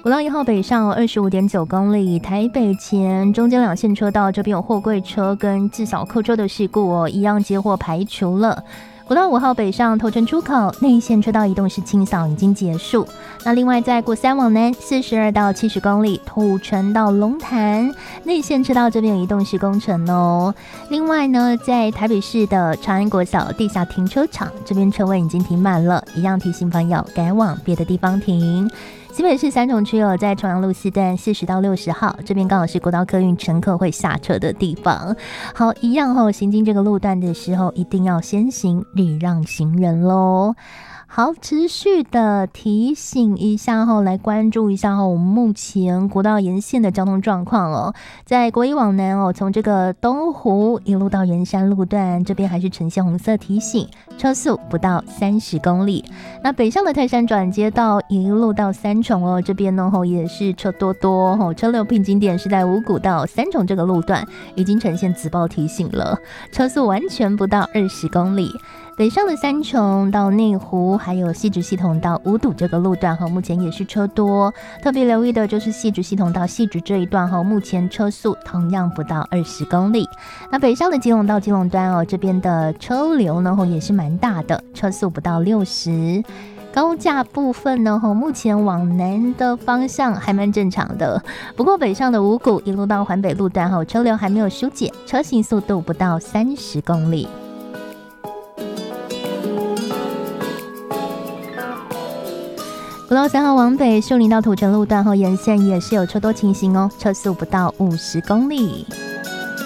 国道1号北上25.9公里，台北前中间两线车道这边有货柜车跟自扫客车的事故一样接获排除了。国道5号北上头城出口内线车道移动式清扫已经结束。那另外在国3往南42到70公里，土城到龙潭内线车道这边有移动式工程哦。另外呢，在台北市的长安国小地下停车场这边车位已经停满了，一样提醒朋友改往别的地方停。新北市三重区在重阳路4段40到60号，这边刚好是国道客运乘客会下车的地方。好，一样行经这个路段的时候，一定要先行礼让行人咯。好，持续的提醒一下来关注一下我们目前国道沿线的交通状况在国1往南从这个东湖一路到圆山路段，这边还是呈现红色提醒，车速不到30公里。那北上的泰山转接道一路到三重这边呢也是车多多车流瓶颈点是在五股到三重这个路段，已经呈现紫爆提醒了，车速完全不到20公里。北上的三重到内湖还有汐止系统到五堵这个路段目前也是车多，特别留意的就是汐止系统到汐止这一段目前车速同样不到20公里。那北上的基隆到基隆端这边的车流呢也是蛮大的，车速不到60。高架部分呢目前往南的方向还蛮正常的，不过北上的五股一路到环北路段车流还没有疏解，车行速度不到30公里。国道3号往北秀林到土城路段沿线也是有车多情形车速不到50公里。